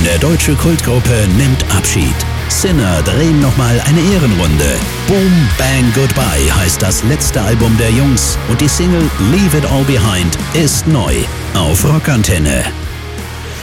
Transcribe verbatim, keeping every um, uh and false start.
eine deutsche Kultgruppe nimmt Abschied. Sinner drehen nochmal eine Ehrenrunde. Boom Bang Goodbye heißt das letzte Album der Jungs und die Single Leave It All Behind ist neu auf Rockantenne.